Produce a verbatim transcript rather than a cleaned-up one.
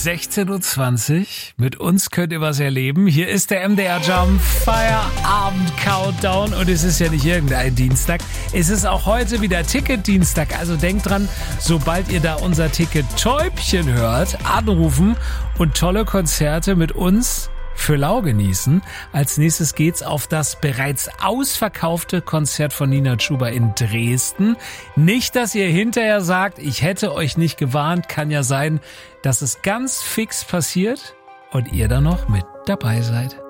sechzehn Uhr zwanzig. Mit uns könnt ihr was erleben. Hier ist der M D R Jump Feierabend Countdown und es ist ja nicht irgendein Dienstag. Es ist auch heute wieder Ticket-Dienstag. Also denkt dran, sobald ihr da unser Ticket-Täubchen hört, anrufen und tolle Konzerte mit uns für lau genießen. Als nächstes geht's auf das bereits ausverkaufte Konzert von Nina Chuba in Dresden. Nicht, dass ihr hinterher sagt, ich hätte euch nicht gewarnt. Kann ja sein, dass es ganz fix passiert und ihr dann noch mit dabei seid.